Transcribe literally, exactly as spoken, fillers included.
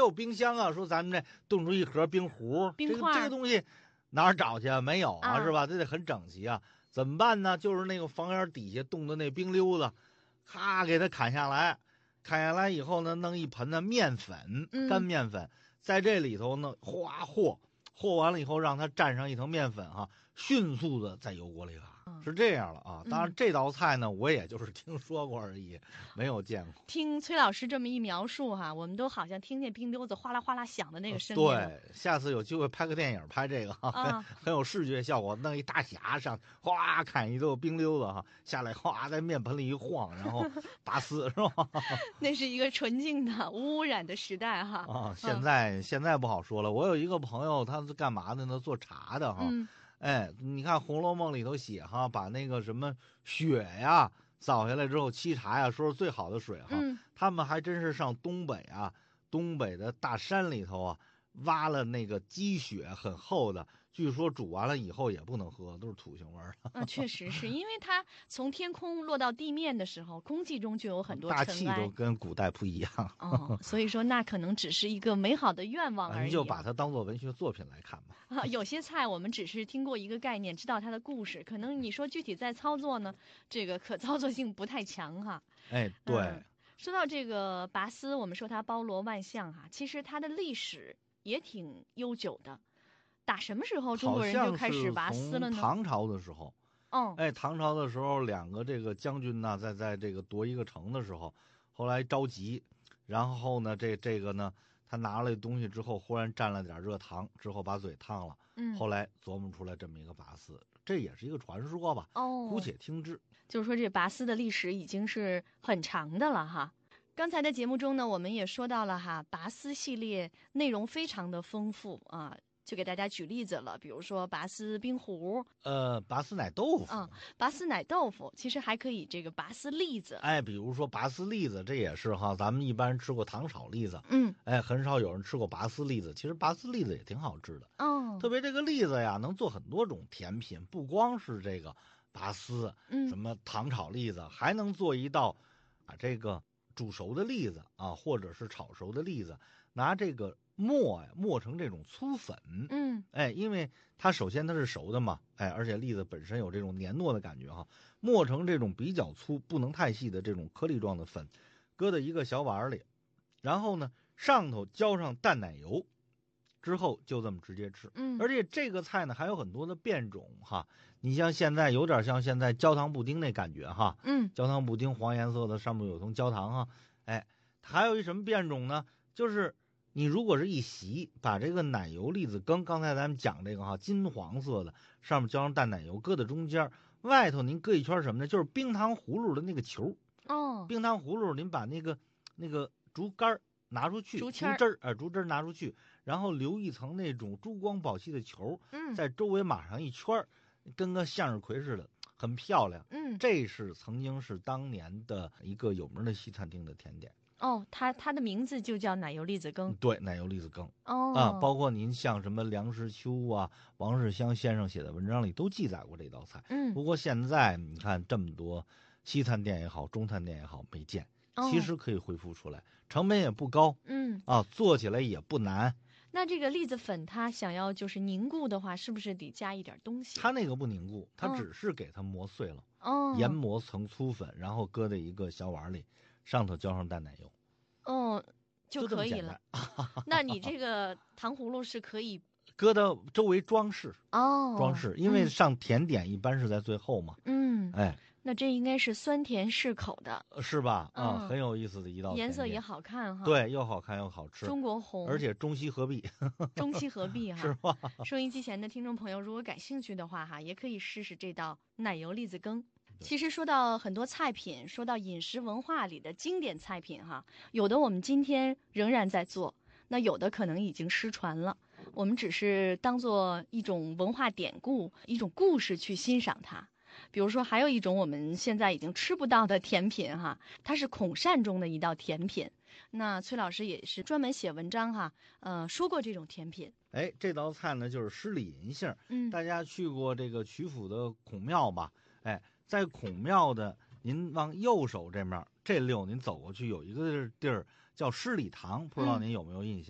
有冰箱啊，说咱们这冻出一盒冰壶， 冰块这个这个东西哪儿找去啊？没有啊， 啊是吧？这得很整齐啊。怎么办呢？就是那个房檐底下冻的那冰溜子，咔给它砍下来，砍下来以后呢，弄一盆的面粉， 嗯干面粉，在这里头呢，哗和，和完了以后，让它蘸上一层面粉哈、迅速的在油锅里嘎，是这样了啊。当然，这道菜呢，我也就是听说过而已，没有见过。 听崔老师这么一描述哈，我们都好像听见冰溜子哗啦哗啦响的那个声音了。 对，下次有机会拍个电影，拍这个哈、 啊很很有视觉效果，弄一大匣上，哗砍一溜冰溜子哈，下来哗在面盆里一晃，然后拔丝是吧？ 那是一个纯净的无污染的时代哈。 啊，现在、现在不好说了。我有一个朋友，他是干嘛的呢？做茶的哈。 嗯哎，你看《红楼梦》里头写哈，把那个什么雪呀扫下来之后沏茶呀，说是最好的水哈。 嗯他们还真是上东北啊，东北的大山里头啊，挖了那个积雪很厚的，据说煮完了以后也不能喝，都是土腥味儿的。 啊，确实是因为它从天空落到地面的时候，空气中就有很多大尘埃气都跟古代不一样。 哦，所以说那可能只是一个美好的愿望而已。 你就把它当做文学作品来看吧。 啊，有些菜我们只是听过一个概念，知道它的故事，可能你说具体在操作呢，这个可操作性不太强哈。 哎，对。 嗯说到这个拔丝，我们说它包罗万象哈，其实它的历史也挺悠久的。打什么时候中国人就开始拔丝了呢？ 唐朝的时候， 哦， 哎，唐朝的时候，两个这个将军呢，在在这个夺一个城的时候，后来着急，然后呢，这这个呢，他拿了东西之后，忽然蘸了点热糖，之后把嘴烫了， 嗯， 后来琢磨出来这么一个拔丝，这也是一个传说吧， 哦， 姑且听之。 就是说这拔丝的历史已经是很长的了哈。刚才的节目中呢，我们也说到了哈，拔丝系列内容非常的丰富啊，就给大家举例子了，比如说拔丝冰壶， 呃，拔丝奶豆腐， 嗯，拔丝奶豆腐，其实还可以这个拔丝栗子， 哎，比如说拔丝栗子，这也是哈，咱们一般人吃过糖炒栗子， 嗯， 哎，很少有人吃过拔丝栗子。其实拔丝栗子也挺好吃的， 哦， 特别这个栗子呀，能做很多种甜品，不光是这个拔丝， 嗯， 什么糖炒栗子，还能做一道啊这个煮熟的栗子啊，或者是炒熟的栗子，拿这个磨呀磨成这种粗粉， 嗯， 哎，因为它首先它是熟的嘛，哎，而且栗子本身有这种黏糯的感觉哈，磨成这种比较粗、不能太细的这种颗粒状的粉，搁在一个小碗里，然后呢上头浇上淡奶油，之后就这么直接吃。 嗯， 而且这个菜呢还有很多的变种哈，你像现在有点像现在焦糖布丁那感觉哈， 嗯， 焦糖布丁黄颜色的，上面有层焦糖哈，哎，还有一什么变种呢？就是你如果是一席，把这个奶油栗子羹，刚才咱们讲这个哈，金黄色的，上面浇上淡奶油，搁在中间，外头您搁一圈什么呢？就是冰糖葫芦的那个球。 哦， 冰糖葫芦，您把那个那个竹竿拿出去， 竹竹枝儿，呃，竹枝拿出去，然后留一层那种珠光宝气的球， 嗯， 在周围码上一圈，跟个向日葵似的，很漂亮。 嗯， 这是曾经是当年的一个有名的西餐厅的甜点。 哦，它它的名字就叫奶油栗子羹， 对，奶油栗子羹。 哦， 啊，包括您像什么梁实秋啊、王世襄先生写的文章里都记载过这道菜。 嗯， 不过现在你看这么多西餐店也好，中餐店也好，没见。 哦， 其实可以恢复出来，成本也不高， 嗯， 啊，做起来也不难。 那这个栗子粉它想要就是凝固的话，是不是得加一点东西？ 它那个不凝固，它只是给它磨碎了， 哦， 研磨成粗粉，然后搁在一个小碗里，上头浇上淡奶油， 哦，就可以就了。那你这个糖葫芦是可以搁到周围装饰哦， 装饰，因为上甜点一般是在最后嘛。 嗯， 哎， 那这应该是酸甜适口的， 是吧？啊， 嗯很有意思的一道甜点， 颜色也好看哈。 对，又好看又好吃， 中国红， 而且中西合璧， 中西合璧哈。 是吧？ 收音机前的听众朋友，如果感兴趣的话哈，也可以试试这道奶油栗子羹。其实说到很多菜品，说到饮食文化里的经典菜品哈，有的我们今天仍然在做，那有的可能已经失传了。我们只是当做一种文化典故、一种故事去欣赏它。比如说，还有一种我们现在已经吃不到的甜品哈，它是孔膳中的一道甜品。那崔老师也是专门写文章哈，呃，说过这种甜品。 哎，这道菜呢就是狮里银杏。 嗯， 大家去过这个曲阜的孔庙吧？哎，在孔庙的您往右手这面这溜，您走过去有一个地儿叫狮里堂，不知道您有没有印象？